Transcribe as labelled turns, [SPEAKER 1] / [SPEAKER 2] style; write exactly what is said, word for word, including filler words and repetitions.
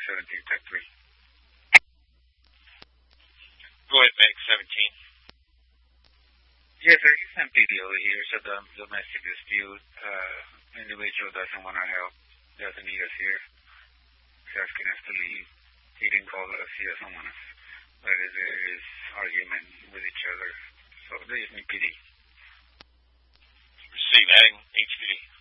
[SPEAKER 1] seventeen, Tech three.
[SPEAKER 2] Go ahead, Meg seventeen.
[SPEAKER 1] Yes, sir. He's M P D over here. So the domestic dispute, uh, individual doesn't want to help, doesn't need us here. He's asking us to leave. He didn't call us. He doesn't want us. But there is argument with each other. So there is M P D.
[SPEAKER 2] Receive, adding H P D.